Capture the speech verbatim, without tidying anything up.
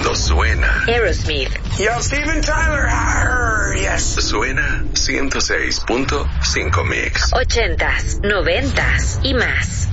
Cuando suena Aerosmith. Yo, Steven Tyler. Arr, yes. Suena ciento seis punto cinco Mix. Ochentas, noventas y más.